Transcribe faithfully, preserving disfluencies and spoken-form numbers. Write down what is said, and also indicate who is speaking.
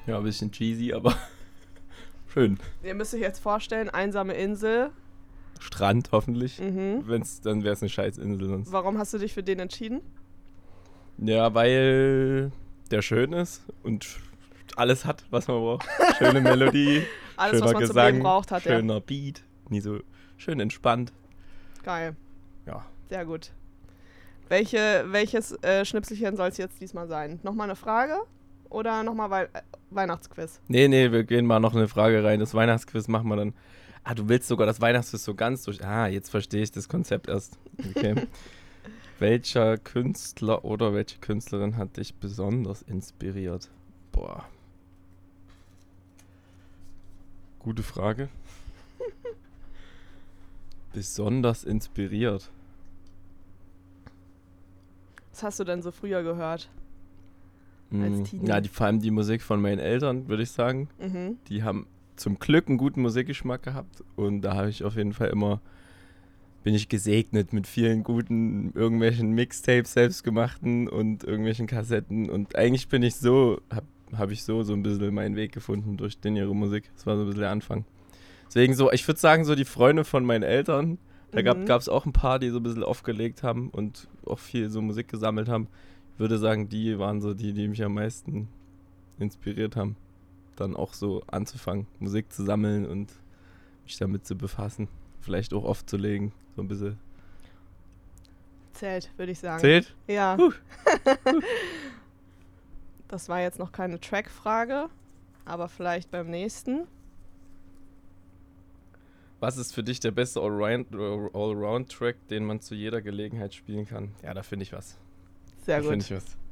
Speaker 1: Ja, ein bisschen cheesy, aber schön.
Speaker 2: Ihr müsst euch jetzt vorstellen, einsame Insel.
Speaker 1: Strand hoffentlich.
Speaker 2: Mhm.
Speaker 1: Wenn's, dann wäre es eine Scheißinsel sonst.
Speaker 2: Warum hast du dich für den entschieden?
Speaker 1: Ja, weil der schön ist und alles hat, was man braucht. Schöne Melodie,
Speaker 2: Alles,
Speaker 1: schöner
Speaker 2: was man zum
Speaker 1: Gesang,
Speaker 2: Leben braucht, hat er.
Speaker 1: schöner Beat, nie so schön entspannt.
Speaker 2: Geil.
Speaker 1: Ja.
Speaker 2: Sehr gut. Welche, welches äh, Schnipselchen soll es jetzt diesmal sein? Nochmal eine Frage oder nochmal Wei- äh, Weihnachtsquiz?
Speaker 1: Nee, nee, wir gehen mal noch eine Frage rein. Das Weihnachtsquiz machen wir dann. Ah, du willst sogar das Weihnachtsquiz so ganz durch. Ah, jetzt verstehe ich das Konzept erst. Okay. Welcher Künstler oder welche Künstlerin hat dich besonders inspiriert? Boah. Gute Frage. Besonders inspiriert.
Speaker 2: Was hast du denn so früher gehört?
Speaker 1: Hm,
Speaker 2: Als Teenie.
Speaker 1: Ja, die, vor allem die Musik von meinen Eltern, würde ich sagen.
Speaker 2: Mhm.
Speaker 1: Die haben zum Glück einen guten Musikgeschmack gehabt und da habe ich auf jeden Fall immer, bin ich gesegnet mit vielen guten irgendwelchen Mixtapes selbstgemachten und irgendwelchen Kassetten und eigentlich bin ich so, habe hab ich so so ein bisschen meinen Weg gefunden durch den ihre Musik. Das war so ein bisschen der Anfang. Deswegen so, ich würde sagen so die Freunde von meinen Eltern, da
Speaker 2: Mhm.
Speaker 1: gab es auch ein paar, die so ein bisschen aufgelegt haben und auch viel so Musik gesammelt haben. Ich würde sagen, die waren so die, die mich am meisten inspiriert haben, dann auch so anzufangen, Musik zu sammeln und mich damit zu befassen. Vielleicht auch aufzulegen, so ein bisschen.
Speaker 2: Zählt, würde ich sagen.
Speaker 1: Zählt?
Speaker 2: Ja.
Speaker 1: Huh.
Speaker 2: Das war jetzt noch keine Track-Frage, aber vielleicht beim nächsten.
Speaker 1: Was ist für dich der beste Allround- Allround-Track, den man zu jeder Gelegenheit spielen kann? Ja, da finde ich was.
Speaker 2: Sehr
Speaker 1: da
Speaker 2: gut.
Speaker 1: finde ich was.